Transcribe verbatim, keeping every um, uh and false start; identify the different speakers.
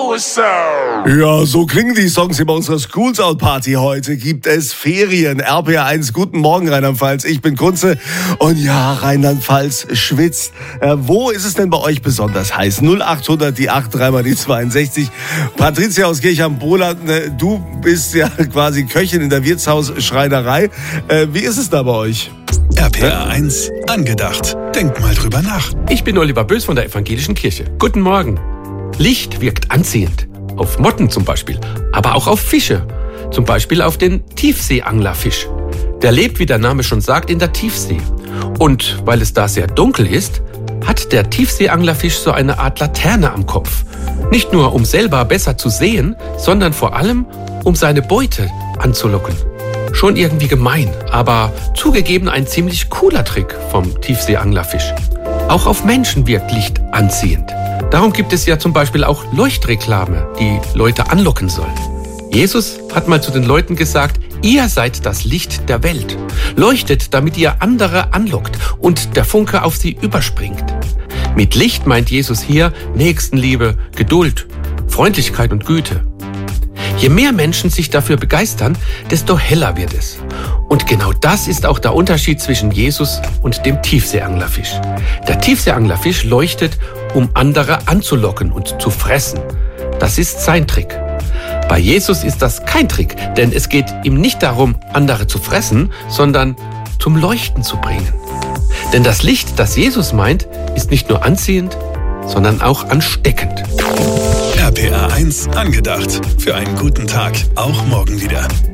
Speaker 1: Ja, so klingen die Songs bei unserer Schools Out Party. Heute gibt es Ferien. R P R eins, guten Morgen Rheinland-Pfalz. Ich bin Kunze und ja, Rheinland-Pfalz schwitzt. Äh, wo ist es denn bei euch besonders heiß? null achthundert, die acht, dreimal die zweiundsechzig. Patricia aus Kirchheim-Broland, äh, du bist ja quasi Köchin in der Wirtshausschreinerei. Äh, wie ist es da bei euch?
Speaker 2: R P R eins angedacht. Denkt mal drüber nach.
Speaker 3: Ich bin Oliver Bös von der Evangelischen Kirche. Guten Morgen. Licht wirkt anziehend. Auf Motten zum Beispiel, aber auch auf Fische. Zum Beispiel auf den Tiefseeanglerfisch. Der lebt, wie der Name schon sagt, in der Tiefsee. Und weil es da sehr dunkel ist, hat der Tiefseeanglerfisch so eine Art Laterne am Kopf. Nicht nur, um selber besser zu sehen, sondern vor allem, um seine Beute anzulocken. Schon irgendwie gemein, aber zugegeben ein ziemlich cooler Trick vom Tiefseeanglerfisch. Auch auf Menschen wirkt Licht anziehend. Darum gibt es ja zum Beispiel auch Leuchtreklame, die Leute anlocken sollen. Jesus hat mal zu den Leuten gesagt, ihr seid das Licht der Welt. Leuchtet, damit ihr andere anlockt und der Funke auf sie überspringt. Mit Licht meint Jesus hier Nächstenliebe, Geduld, Freundlichkeit und Güte. Je mehr Menschen sich dafür begeistern, desto heller wird es. Und genau das ist auch der Unterschied zwischen Jesus und dem Tiefseeanglerfisch. Der Tiefseeanglerfisch leuchtet, um andere anzulocken und zu fressen. Das ist sein Trick. Bei Jesus ist das kein Trick, denn es geht ihm nicht darum, andere zu fressen, sondern zum Leuchten zu bringen. Denn das Licht, das Jesus meint, ist nicht nur anziehend, sondern auch ansteckend.
Speaker 2: R P R eins angedacht. Für einen guten Tag, auch morgen wieder.